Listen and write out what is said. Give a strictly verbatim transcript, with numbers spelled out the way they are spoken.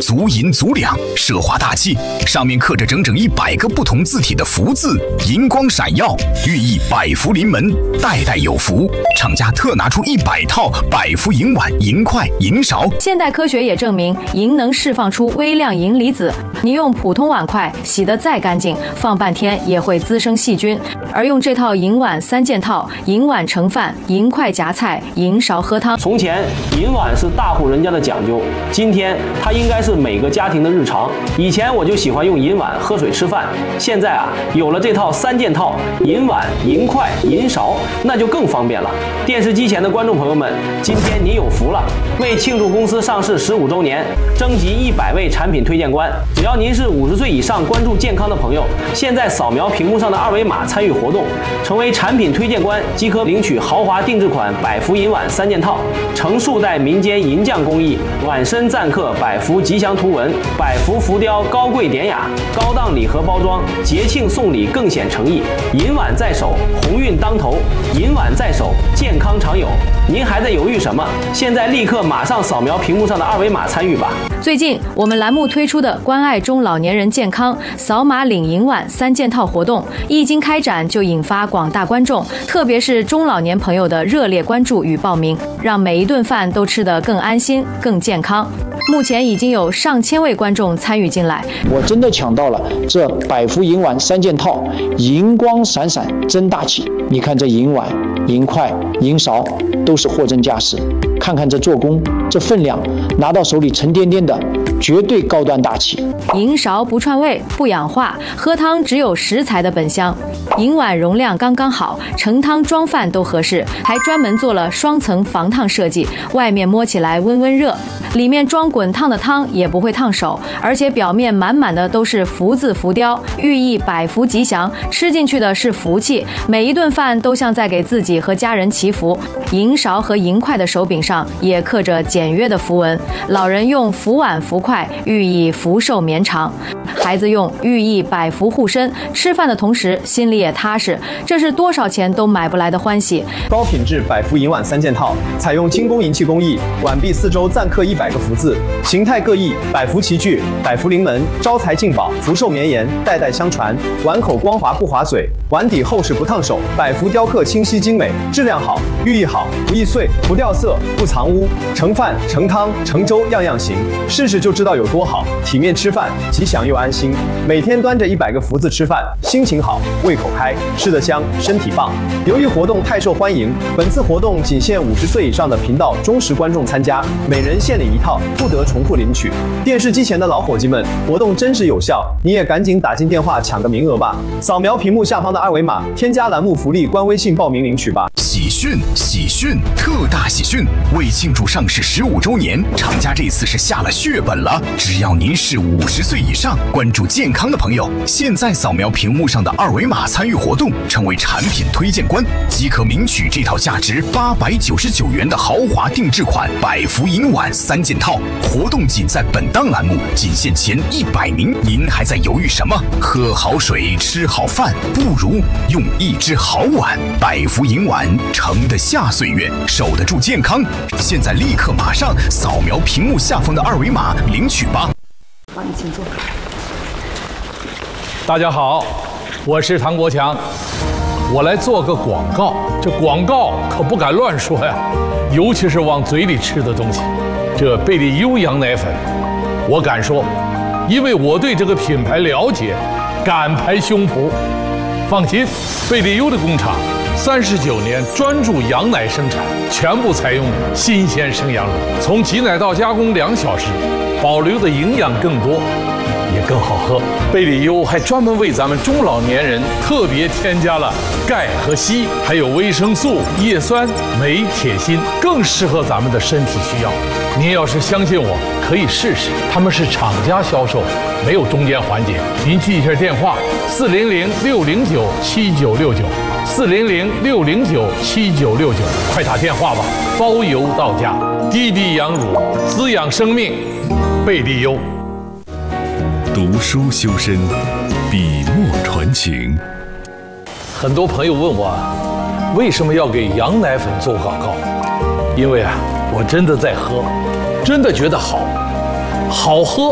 足银足两，奢华大气，上面刻着整整一百个不同字体的福字，银光闪耀，寓意百福临门，代代有福。厂家特拿出一百套百福银碗、银筷、银勺。 现代科学也证明，银能释放出微量银离子，你用普通碗筷洗得再干净，放半天也会滋生细菌。而用这套银碗三件套，银碗盛饭，银筷夹菜，银勺喝汤。 从前银碗是大户人家的讲究，今天它应该是每个家庭的日常。以前我就喜欢用银碗喝水吃饭，现在啊有了这套三件套，银碗、银筷、银勺，那就更方便了。电视机前的观众朋友们，今天您有福了！为庆祝公司上市十五周年，征集一百位产品推荐官，只要您是五十岁以上关注健康的朋友，现在扫描屏幕上的二维码参与活动，成为产品推荐官即可领取豪华定制款百福银碗三件套，成数代民间银匠工艺，碗身錾刻百福吉祥图文，百福浮雕高贵典雅，高档礼盒包装，节庆送礼更显诚意。银碗在手，鸿运当头；银碗在手，健康常有。您还在犹豫什么？现在立刻马上扫描屏幕上的二维码参与吧。 最近我们栏目推出的关爱中老年人健康扫码领银碗三件套活动，一经开展就引发广大观众，特别是中老年朋友的热烈关注与报名，让每一顿饭都吃得更安心、更健康。目前已经有上千位观众参与进来。 我真的抢到了这百福银碗三件套，银光闪闪真大气。你看这银碗、银筷、银勺都是货真价实，看看这做工，这分量，拿到手里沉甸甸的，绝对高端大气。 银勺不串味不氧化，喝汤只有食材的本香。银碗容量刚刚好，盛汤装饭都合适，还专门做了双层防烫设计，外面摸起来温温热，里面装滚烫的汤也不会烫手，而且表面满满的都是福字浮雕，寓意百福吉祥，吃进去的是福气，每一顿饭都像在给自己和家人祈福。银勺和银筷的手柄上也刻着简约的符文，老人用福碗福筷，寓意福寿绵长；孩子用寓意百福护身，吃饭的同时心里也踏实，这是多少钱都买不来的欢喜。 高品质百福银碗三件套，采用精工银器工艺，碗壁四周錾刻一百个福字，形态各异，百福齐聚，百福临门，招财进宝，福寿绵延，代代相传。碗口光滑不划嘴，碗底厚实不烫手，百福雕刻清晰精美，质量好，寓意好，不易碎，不掉色，不藏污，盛饭、盛汤、盛粥样样行，试试就知道有多好。体面吃饭，吉祥又安心。每天端着一百个福字吃饭，心情好，胃口开，吃得香，身体棒。由于活动太受欢迎，本次活动仅限五十岁以上的频道忠实观众参加，每人限领一套，不得重复领取。电视机前的老伙计们，活动真实有效，你也赶紧打进电话抢个名额吧！扫描屏幕下方的二维码，添加栏目福利官微信报名领取吧。 喜讯！喜讯！特大喜讯！为庆祝上市十五周年，厂家这次是下了血本了。只要您是五十岁以上、关注健康的朋友，现在扫描屏幕上的二维码参与活动，成为产品推荐官，即可领取这套价值八百九十九元的豪华定制款百福银碗三件套。活动仅在本档栏目，仅限前一百名。您还在犹豫什么？喝好水，吃好饭，不如用一只好碗。百福银碗盛得下岁月，守得住健康。现在立刻马上扫描屏幕下方的二维码领取吧。 好，你请坐。 大家好，我是唐国强，我来做个广告。这广告可不敢乱说呀，尤其是往嘴里吃的东西。这贝利优羊奶粉，我敢说，因为我对这个品牌了解，敢拍胸脯。放心，贝利优的工厂三十九年专注羊奶生产，全部采用新鲜生羊乳，从挤奶到加工两小时，保留的营养更多，也更好喝。贝利优还专门为咱们中老年人特别添加了钙和硒，还有维生素、叶酸、镁、铁、锌，更适合咱们的身体需要。您要是相信我，可以试试。他们是厂家销售，没有中间环节。您记一下电话：四零零六零九七九六九，四零零六零九七九六九，快打电话吧，包邮到家。滴滴羊乳，滋养生命，贝利优。 读书修身，笔墨传情。 很多朋友问我，为什么要给羊奶粉做广告？因为啊，我真的在喝，真的觉得好，好喝。